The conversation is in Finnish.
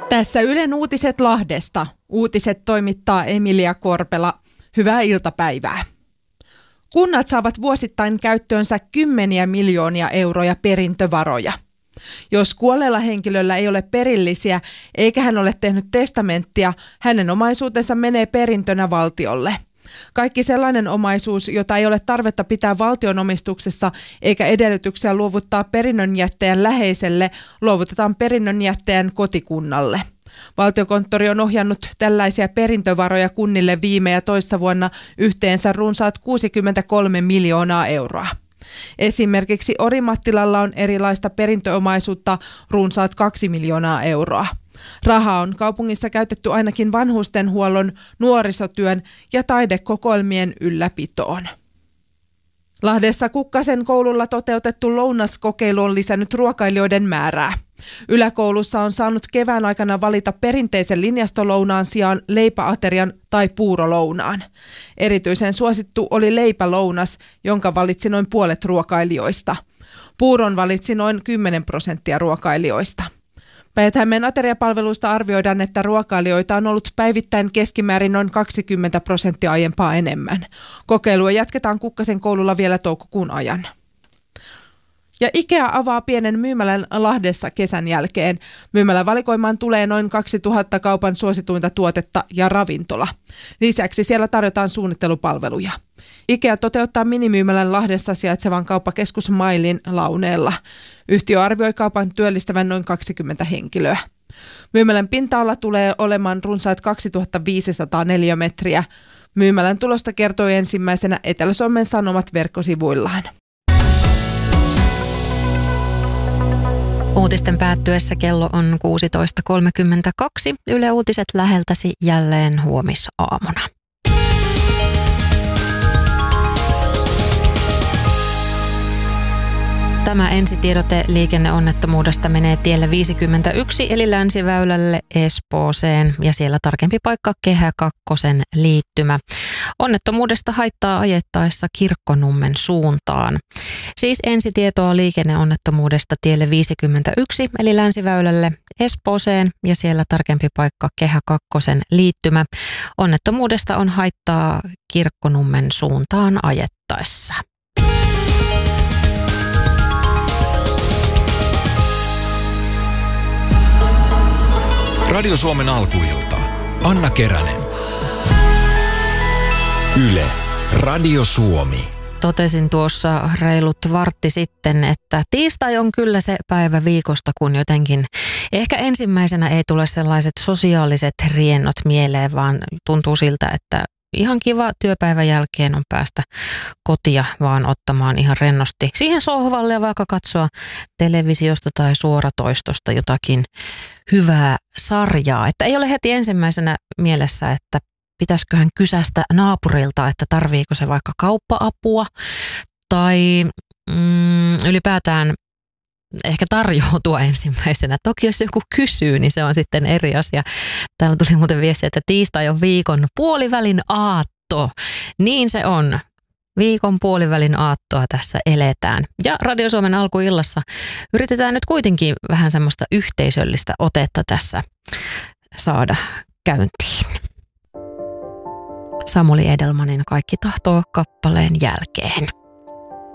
Tässä Ylen uutiset Lahdesta. Uutiset toimittaa Emilia Korpela. Hyvää iltapäivää. Kunnat saavat vuosittain käyttöönsä kymmeniä miljoonia euroja perintövaroja. Jos kuolleella henkilöllä ei ole perillisiä eikä hän ole tehnyt testamenttia, hänen omaisuutensa menee perintönä valtiolle. Kaikki sellainen omaisuus, jota ei ole tarvetta pitää valtionomistuksessa eikä edellytyksiä luovuttaa perinnönjättäjän läheiselle, luovutetaan perinnönjättäjän kotikunnalle. Valtiokonttori on ohjannut tällaisia perintövaroja kunnille viime ja toissa vuonna yhteensä runsaat 63 miljoonaa euroa. Esimerkiksi Orimattilalla on erilaista perintöomaisuutta runsaat 2 miljoonaa euroa. Rahaa on kaupungissa käytetty ainakin vanhustenhuollon, nuorisotyön ja taidekokoelmien ylläpitoon. Lahdessa Kukkasen koululla toteutettu lounaskokeilu on lisännyt ruokailijoiden määrää. Yläkoulussa on saanut kevään aikana valita perinteisen linjastolounaan sijaan leipäaterian tai puurolounaan. Erityisen suosittu oli leipälounas, jonka valitsi noin puolet ruokailijoista. Puuron valitsi noin 10% ruokailijoista. Päijät-Hämeen ateriapalveluista arvioidaan, että ruokailijoita on ollut päivittäin keskimäärin noin 20% aiempaa enemmän. Kokeilua jatketaan Kukkasen koululla vielä toukokuun ajan. Ja IKEA avaa pienen myymälän Lahdessa kesän jälkeen. Myymälän valikoimaan tulee noin 2000 kaupan suosituinta tuotetta ja ravintola. Lisäksi siellä tarjotaan suunnittelupalveluja. IKEA toteuttaa minimyymälän Lahdessa sijaitsevan kauppakeskus Mailin Launeella. Yhtiö arvioi kaupan työllistävän noin 20 henkilöä. Myymälän pinta-ala tulee olemaan runsaat 2500 neliömetriä. Myymälän tulosta kertoi ensimmäisenä Etelä-Suomen Sanomat verkkosivuillaan. Uutisten päättyessä kello on 16.32. Yle Uutiset läheltäsi jälleen huomisaamuna. Tämä ensitiedote liikenneonnettomuudesta menee tielle 51 eli Länsiväylälle Espooseen ja siellä tarkempi paikka Kehä Kakkosen liittymä. Onnettomuudesta haittaa ajettaessa Kirkkonummen suuntaan. Siis ensitietoa liikenneonnettomuudesta tielle 51 eli Länsiväylälle Espooseen ja siellä tarkempi paikka Kehä Kakkosen liittymä. Onnettomuudesta on haittaa Kirkkonummen suuntaan ajettaessa. Radio Suomen alkuilta. Anna Keränen. Yle. Radio Suomi. Totesin tuossa reilut vartti sitten, että tiistai on kyllä se päivä viikosta, kun jotenkin ehkä ensimmäisenä ei tule sellaiset sosiaaliset riennot mieleen, vaan tuntuu siltä, että ihan kiva työpäivän jälkeen on päästä kotia vaan ottamaan ihan rennosti siihen sohvalle ja vaikka katsoa televisiosta tai suoratoistosta jotakin hyvää sarjaa. Että ei ole heti ensimmäisenä mielessä, että pitäisiköhän kysästä naapurilta, että tarviiko se vaikka kauppa-apua tai ylipäätään ehkä tarjoutua ensimmäisenä. Toki jos joku kysyy, niin se on sitten eri asia. Täällä tuli muuten viesti, että tiistai on viikon puolivälin aatto. Niin se on. Viikon puolivälin aattoa tässä eletään. Ja Radio Suomen alkuillassa yritetään nyt kuitenkin vähän semmoista yhteisöllistä otetta tässä saada käyntiin. Samuli Edelmanin Kaikki tahtoo -kappaleen jälkeen.